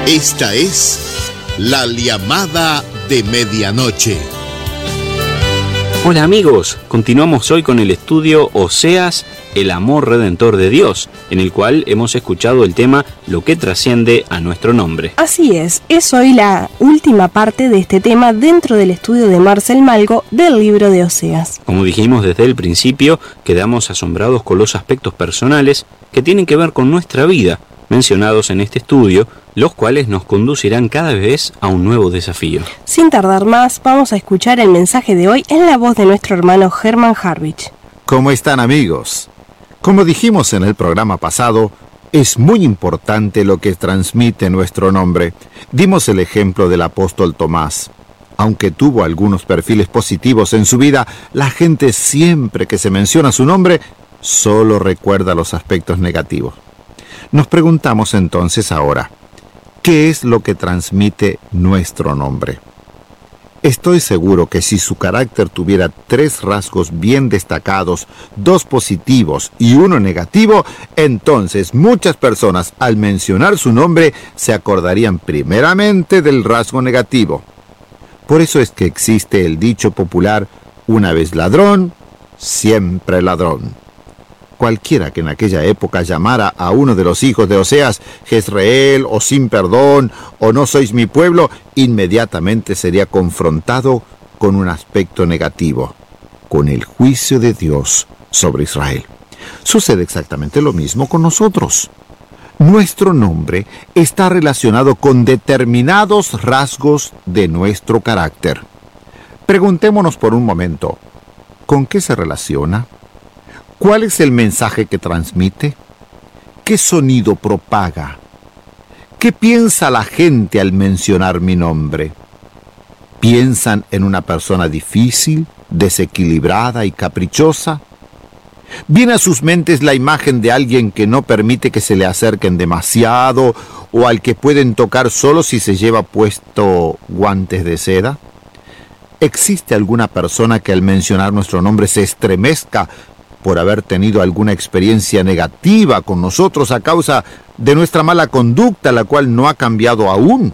Esta es La Llamada de Medianoche. Hola amigos, continuamos hoy con el estudio Oseas, el amor redentor de Dios, en el cual hemos escuchado el tema Lo que trasciende a nuestro nombre. Así es hoy la última parte de este tema dentro del estudio de Marcel Malgo del libro de Oseas. Como dijimos desde el principio, quedamos asombrados con los aspectos personales que tienen que ver con nuestra vida, mencionados en este estudio, los cuales nos conducirán cada vez a un nuevo desafío. Sin tardar más, vamos a escuchar el mensaje de hoy en la voz de nuestro hermano Herman Harvich. ¿Cómo están, amigos? Como dijimos en el programa pasado, es muy importante lo que transmite nuestro nombre. Dimos el ejemplo del apóstol Tomás. Aunque tuvo algunos perfiles positivos en su vida, la gente siempre que se menciona su nombre, solo recuerda los aspectos negativos. Nos preguntamos entonces ahora, ¿qué es lo que transmite nuestro nombre? Estoy seguro que si su carácter tuviera 3 rasgos bien destacados, 2 positivos y 1 negativo, entonces muchas personas al mencionar su nombre se acordarían primeramente del rasgo negativo. Por eso es que existe el dicho popular, una vez ladrón, siempre ladrón. Cualquiera que en aquella época llamara a uno de los hijos de Oseas, Jezreel, o sin perdón, o no sois mi pueblo, inmediatamente sería confrontado con un aspecto negativo, con el juicio de Dios sobre Israel. Sucede exactamente lo mismo con nosotros. Nuestro nombre está relacionado con determinados rasgos de nuestro carácter. Preguntémonos por un momento, ¿con qué se relaciona? ¿Cuál es el mensaje que transmite? ¿Qué sonido propaga? ¿Qué piensa la gente al mencionar mi nombre? ¿Piensan en una persona difícil, desequilibrada y caprichosa? ¿Viene a sus mentes la imagen de alguien que no permite que se le acerquen demasiado o al que pueden tocar solo si se lleva puesto guantes de seda? ¿Existe alguna persona que al mencionar nuestro nombre se estremezca por haber tenido alguna experiencia negativa con nosotros a causa de nuestra mala conducta, la cual no ha cambiado aún?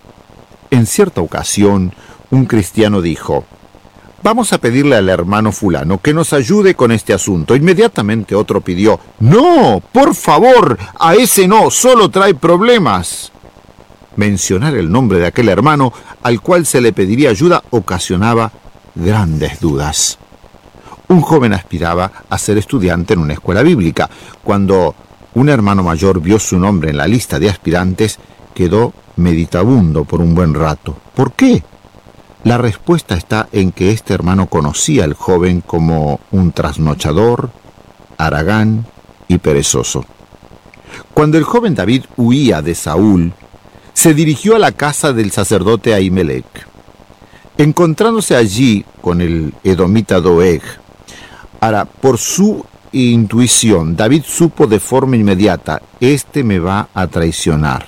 En cierta ocasión, un cristiano dijo, vamos a pedirle al hermano fulano que nos ayude con este asunto. Inmediatamente otro pidió, no, por favor, a ese no, solo trae problemas. Mencionar el nombre de aquel hermano al cual se le pediría ayuda ocasionaba grandes dudas. Un joven aspiraba a ser estudiante en una escuela bíblica. Cuando un hermano mayor vio su nombre en la lista de aspirantes, quedó meditabundo por un buen rato. ¿Por qué? La respuesta está en que este hermano conocía al joven como un trasnochador, haragán y perezoso. Cuando el joven David huía de Saúl, se dirigió a la casa del sacerdote Ahimelech. Encontrándose allí con el edomita Doeg, ahora, por su intuición, David supo de forma inmediata, este me va a traicionar.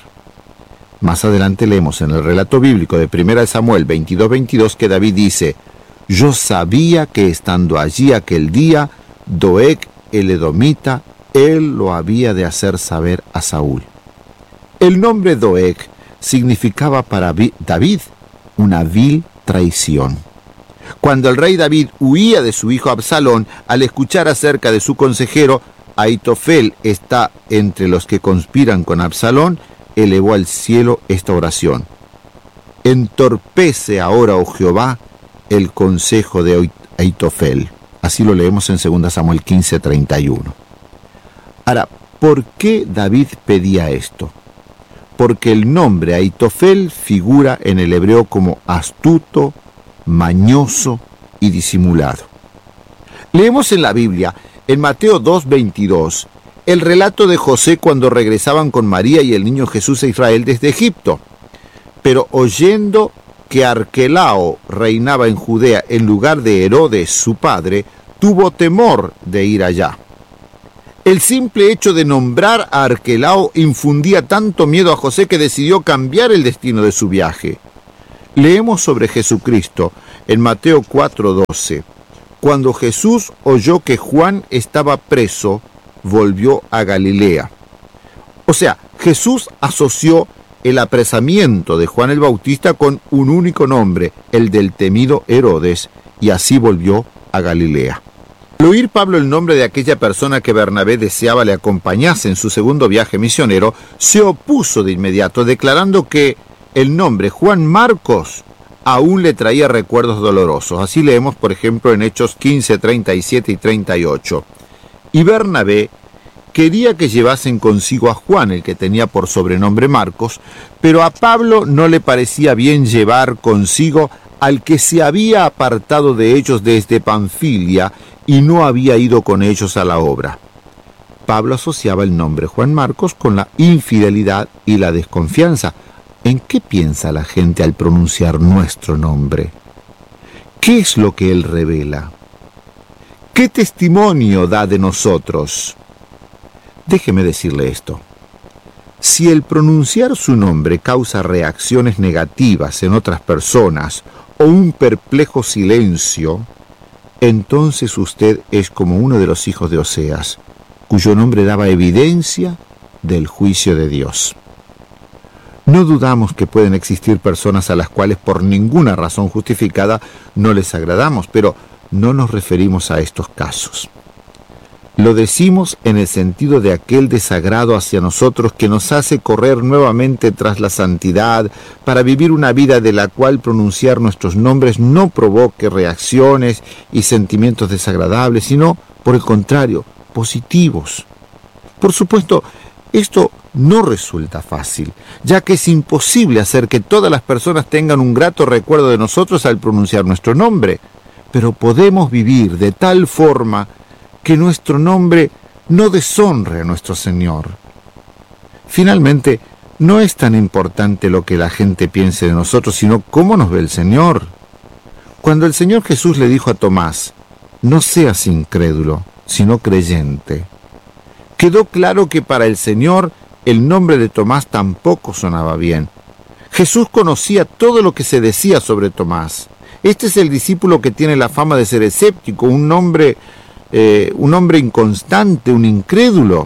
Más adelante leemos en el relato bíblico de 1 Samuel 22:22 que David dice, yo sabía que estando allí aquel día, Doeg el edomita, él lo había de hacer saber a Saúl. El nombre Doeg significaba para David una vil traición. Cuando el rey David huía de su hijo Absalón, al escuchar acerca de su consejero, Ahitofel está entre los que conspiran con Absalón, elevó al cielo esta oración. Entorpece ahora, oh Jehová, el consejo de Ahitofel. Así lo leemos en 2 Samuel 15:31. Ahora, ¿por qué David pedía esto? Porque el nombre Ahitofel figura en el hebreo como astuto, mañoso y disimulado. Leemos en la Biblia, en Mateo 2:22, el relato de José cuando regresaban con María y el niño Jesús a Israel desde Egipto. Pero oyendo que Arquelao reinaba en Judea en lugar de Herodes, su padre, tuvo temor de ir allá. El simple hecho de nombrar a Arquelao infundía tanto miedo a José que decidió cambiar el destino de su viaje. Leemos sobre Jesucristo en Mateo 4:12. Cuando Jesús oyó que Juan estaba preso, volvió a Galilea. O sea, Jesús asoció el apresamiento de Juan el Bautista con un único nombre, el del temido Herodes, y así volvió a Galilea. Al oír Pablo el nombre de aquella persona que Bernabé deseaba le acompañase en su segundo viaje misionero, se opuso de inmediato, declarando que el nombre Juan Marcos aún le traía recuerdos dolorosos. Así leemos, por ejemplo, en Hechos 15, 37 y 38. Y Bernabé quería que llevasen consigo a Juan, el que tenía por sobrenombre Marcos, pero a Pablo no le parecía bien llevar consigo al que se había apartado de ellos desde Panfilia y no había ido con ellos a la obra. Pablo asociaba el nombre Juan Marcos con la infidelidad y la desconfianza. ¿En qué piensa la gente al pronunciar nuestro nombre? ¿Qué es lo que él revela? ¿Qué testimonio da de nosotros? Déjeme decirle esto. Si el pronunciar su nombre causa reacciones negativas en otras personas o un perplejo silencio, entonces usted es como uno de los hijos de Oseas, cuyo nombre daba evidencia del juicio de Dios. No dudamos que pueden existir personas a las cuales por ninguna razón justificada no les agradamos, pero no nos referimos a estos casos. Lo decimos en el sentido de aquel desagrado hacia nosotros que nos hace correr nuevamente tras la santidad para vivir una vida de la cual pronunciar nuestros nombres no provoque reacciones y sentimientos desagradables, sino, por el contrario, positivos. Por supuesto, esto no resulta fácil, ya que es imposible hacer que todas las personas tengan un grato recuerdo de nosotros al pronunciar nuestro nombre, pero podemos vivir de tal forma que nuestro nombre no deshonre a nuestro Señor. Finalmente, no es tan importante lo que la gente piense de nosotros, sino cómo nos ve el Señor. Cuando el Señor Jesús le dijo a Tomás, no seas incrédulo, sino creyente, quedó claro que para el Señor el nombre de Tomás tampoco sonaba bien. Jesús conocía todo lo que se decía sobre Tomás. Este es el discípulo que tiene la fama de ser escéptico, un hombre inconstante, un incrédulo.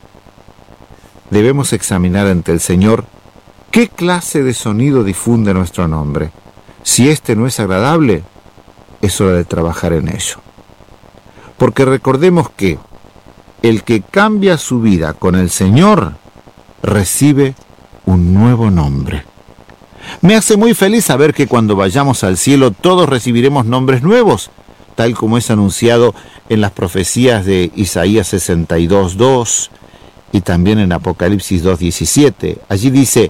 Debemos examinar ante el Señor qué clase de sonido difunde nuestro nombre. Si este no es agradable, es hora de trabajar en ello. Porque recordemos que el que cambia su vida con el Señor recibe un nuevo nombre. Me hace muy feliz saber que cuando vayamos al cielo todos recibiremos nombres nuevos, tal como es anunciado en las profecías de Isaías 62:2 y también en Apocalipsis 2:17. Allí dice,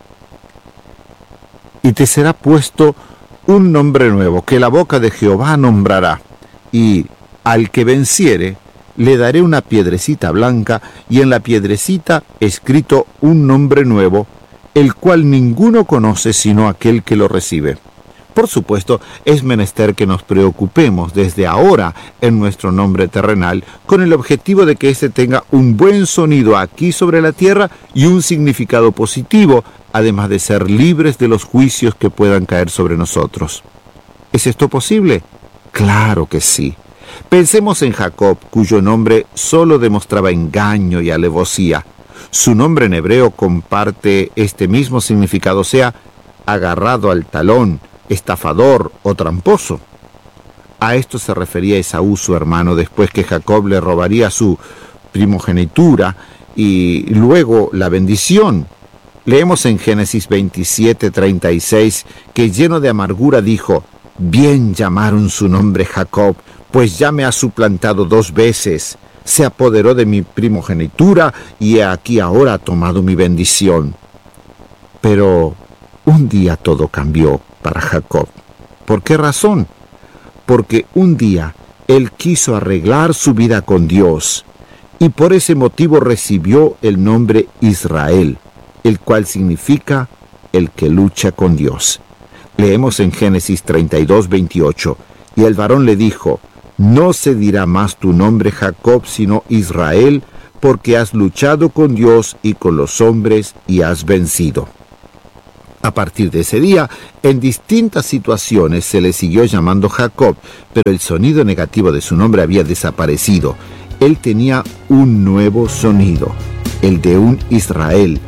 y te será puesto un nombre nuevo, que la boca de Jehová nombrará, y al que venciere, le daré una piedrecita blanca, y en la piedrecita escrito un nombre nuevo, el cual ninguno conoce sino aquel que lo recibe. Por supuesto, es menester que nos preocupemos desde ahora en nuestro nombre terrenal, con el objetivo de que éste tenga un buen sonido aquí sobre la tierra y un significado positivo, además de ser libres de los juicios que puedan caer sobre nosotros. ¿Es esto posible? Claro que sí. Pensemos en Jacob, cuyo nombre solo demostraba engaño y alevosía. Su nombre en hebreo comparte este mismo significado, o sea, agarrado al talón, estafador o tramposo. A esto se refería Esaú, su hermano, después que Jacob le robaría su primogenitura y luego la bendición. Leemos en Génesis 27:36 que lleno de amargura dijo, bien llamaron su nombre Jacob, pues ya me ha suplantado 2 veces. Se apoderó de mi primogenitura y he aquí ahora ha tomado mi bendición. Pero un día todo cambió para Jacob. ¿Por qué razón? Porque un día él quiso arreglar su vida con Dios y por ese motivo recibió el nombre Israel, el cual significa el que lucha con Dios. Leemos en Génesis 32:28, y el varón le dijo, no se dirá más tu nombre Jacob, sino Israel, porque has luchado con Dios y con los hombres y has vencido. A partir de ese día, en distintas situaciones se le siguió llamando Jacob, pero el sonido negativo de su nombre había desaparecido. Él tenía un nuevo sonido, el de un Israel,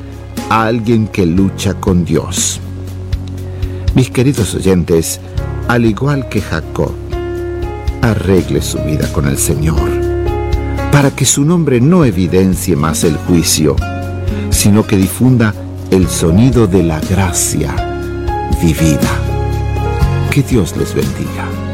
a alguien que lucha con Dios. Mis queridos oyentes, al igual que Jacob, arregle su vida con el Señor, para que su nombre no evidencie más el juicio, sino que difunda el sonido de la gracia vivida. Que Dios les bendiga.